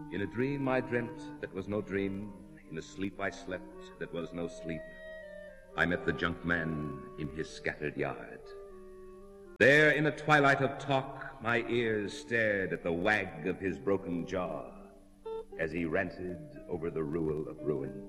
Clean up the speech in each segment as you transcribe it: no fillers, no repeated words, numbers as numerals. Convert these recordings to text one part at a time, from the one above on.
In a dream I dreamt that was no dream, in a sleep I slept that was no sleep, I met the junk man in his scattered yard. There in a twilight of talk my ears stared at the wag of his broken jaw as he ranted over the rule of ruin.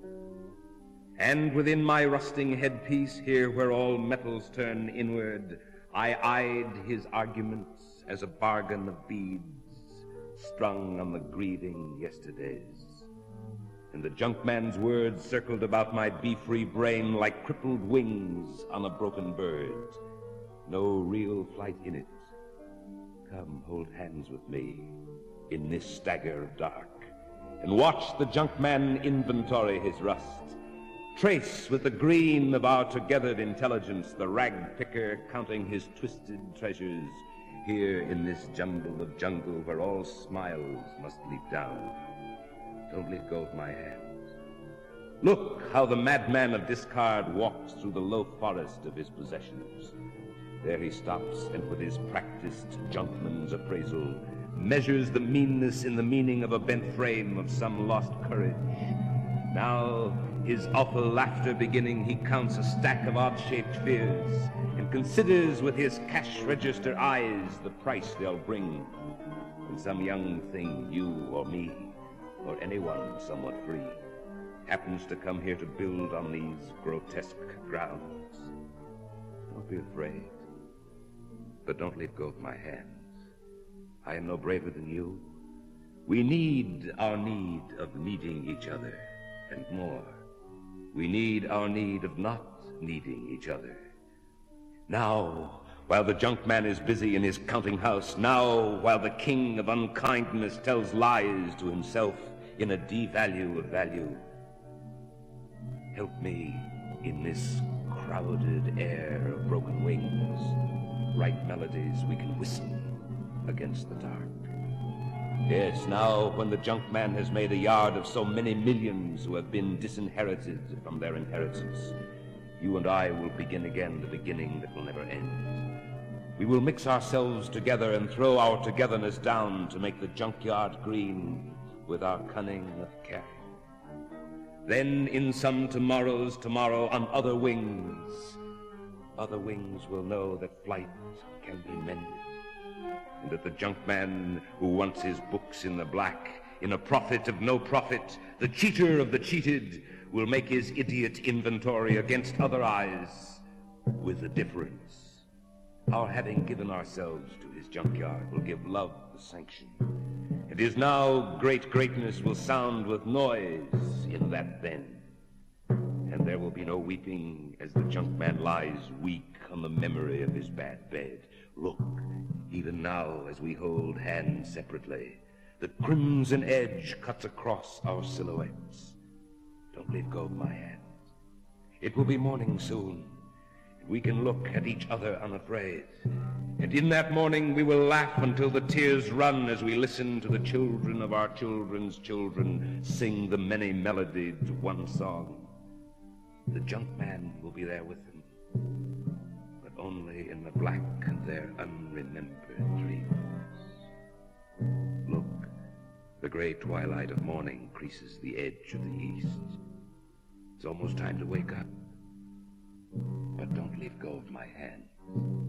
And within my rusting headpiece, here where all metals turn inward, I eyed his arguments as a bargain of beads strung on the grieving yesterdays. And the junk man's words circled about my bee-free brain like crippled wings on a broken bird. No real flight in it. Come, hold hands with me in this stagger of dark, and watch the junk man inventory his rust. Trace with the green of our togethered intelligence the rag picker counting his twisted treasures here in this jumble of jungle where all smiles must leap down. Don't let go of my hand. Look how the madman of discard walks through the low forest of his possessions. There he stops and with his practiced junkman's appraisal measures the meanness in the meaning of a bent frame of some lost courage. Now, his awful laughter beginning, he counts a stack of odd-shaped fears and considers with his cash register eyes the price they'll bring when some young thing, you or me, or anyone somewhat free, happens to come here to build on these grotesque grounds. Don't be afraid, but don't let go of my hands. I am no braver than you. We need our need of needing each other, and more. We need our need of not needing each other. Now, while the junk man is busy in his counting house, now, while the king of unkindness tells lies to himself in a devalue of value, help me in this crowded air of broken wings, write melodies we can whistle against the dark. Yes, now when the junk man has made a yard of so many millions who have been disinherited from their inheritance, you and I will begin again the beginning that will never end. We will mix ourselves together and throw our togetherness down to make the junkyard green with our cunning of care. Then in some tomorrow's tomorrow on other wings will know that flight can be mended, and that the junk man who wants his books in the black, in a profit of no profit, the cheater of the cheated, will make his idiot inventory against other eyes with a difference. Our having given ourselves to his junkyard will give love the sanction, and his now great greatness will sound with noise in that then. And there will be no weeping as the junk man lies weak on the memory of his bad bed. Look, even now as we hold hands separately, the crimson edge cuts across our silhouettes. Don't let go of my hand. It will be morning soon, and we can look at each other unafraid. And in that morning we will laugh until the tears run as we listen to the children of our children's children sing the many-melodied one song. The junk man will be there with them, but only in the black of their unremembered dreams. Look, the gray twilight of morning creases the edge of the east. It's almost time to wake up, but don't let go of my hand.